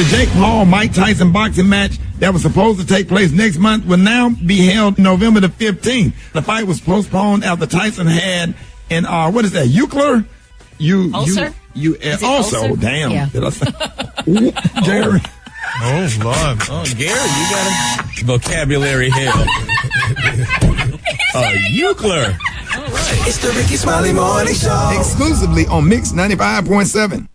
the Jake Paul-Mike Tyson boxing match that was supposed to take place next month will now be held November the 15th. The fight was postponed after Tyson had an, what is that, Ulcer? Ulcer? Also, damn. Yeah. Did I say? Jerry. Oh, Lord. Oh, Gary, you got a vocabulary hell. Euclid. All right. It's the Ricky Smiley Morning Show. Exclusively on Mix 95.7.